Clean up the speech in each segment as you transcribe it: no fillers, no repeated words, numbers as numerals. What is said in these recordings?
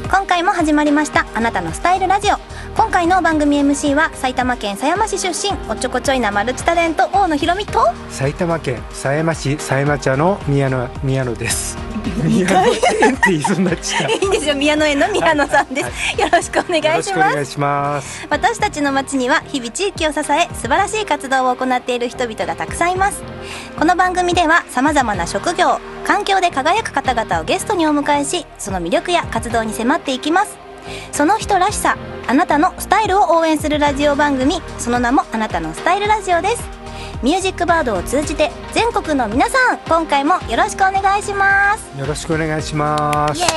今回も始まりましたあなたのスタイルラジオ。今回の番組 MC は埼玉県狭山市出身、おっちょこちょいなマルチタレント大野ひろみと、 埼玉県狭山市狭山茶の宮野です。宮野園って言いそうになっちゃう。 いいんですよ、宮野園の宮野さんです、はい、よろしくお願いします。 よろしくお願いします。 私たちの町には日々地域を支え素晴らしい活動を行っている人々がたくさんいます。この番組ではさまざまな職業、環境で輝く方々をゲストにお迎えし、その魅力や活動に迫っていきます。その人らしさ、あなたのスタイルを応援するラジオ番組、その名もあなたのスタイルラジオです。ミュージックバードを通じて全国の皆さん、今回もよろしくお願いします。 よろしくお願いします。 イエーイ。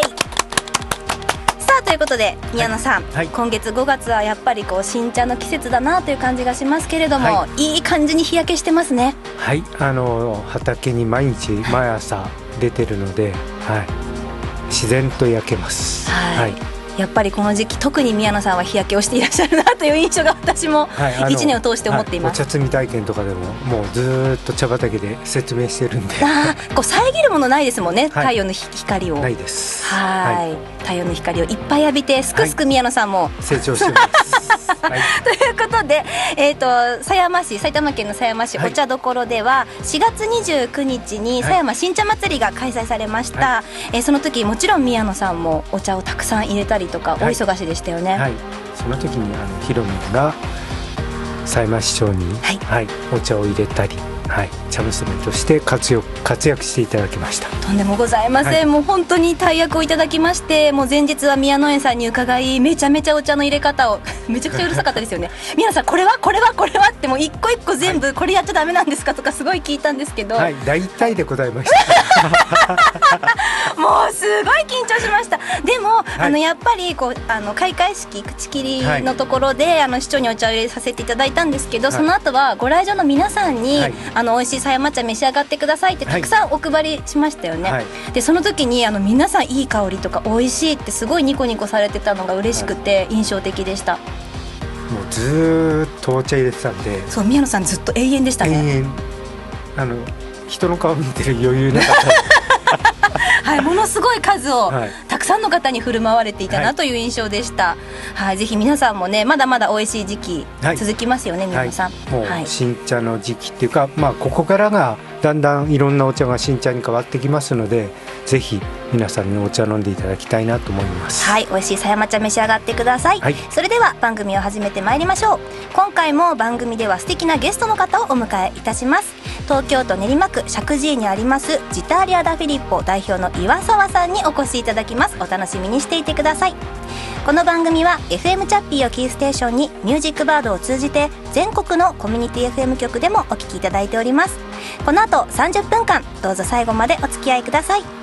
さあということで宮野さん、 はい、 今月5月はやっぱりこう新茶の季節だなという感じがしますけれども、いい感じに日焼けしてますね。 はい、畑に毎朝出てるので、はい、自然と焼けます。はい、 やっぱりこの時期特に宮野さんは日焼けをしていらっしゃるなという印象が私も1年を通して思っています。 お茶摘み体験とかでももうずっと茶畑で説明してるんで、 こう遮るものないですもんね、太陽の光を。 ないです。 太陽の光をいっぱい浴びてすくすく宮野さんも、 成長してますということで、埼玉県の狭山市お茶どころでは4月29日に狭山新茶祭りが開催されました。その時もちろん宮野さんもお茶をたくさん入れたりとか、お忙しでしたよね。 その時にひろみが狭山市長に、お茶を入れたり、茶娘として活躍していただきました。 とんでもございません、もう本当に大役をいただきまして、もう前日は宮野園さんに伺い、めちゃめちゃお茶の入れ方をめちゃくちゃうるさかったですよね宮野さん、これはってもう一個一個全部、これやっちゃダメなんですかとかすごい聞いたんですけど、 大体で答えましたもうすごい緊張しました。でも、やっぱりこう開会式口切りのところで、市長にお茶を入れさせていただいたんですけど、その後はご来場の皆さんに、美味しい狭山茶召し上がってくださいってたくさんお配りしましたよね。でその時に皆さんいい香りとか美味しいってすごいニコニコされてたのが嬉しくて印象的でした。 もうずっとお茶入れてたんで、 そう、宮野さんずっと永遠でしたね。 人の顔見てる余裕なかったものすごい数を、たくさんの方に振る舞われていたなという印象でした。ぜひ皆さんもね、まだまだ美味しい時期続きますよね、宮野さん。 もう新茶の時期っていうか、ここからがだんだんいろんなお茶が新茶に変わってきますので、ぜひ皆さんにお茶飲んでいただきたいなと思います。 美味しい狭山茶召し上がってください。それでは番組を始めてまいりましょう。今回も番組では素敵なゲストの方をお迎えいたします。東京都練馬区石神井にありますジターリア・ダ・フィリッポ代表の岩沢さんにお越しいただきます。お楽しみにしていてください。この番組は FM チャッピーをキーステーションにミュージックバードを通じて全国のコミュニティ FM 局でもお聞きいただいております。この後30分間どうぞ最後までお付き合いください。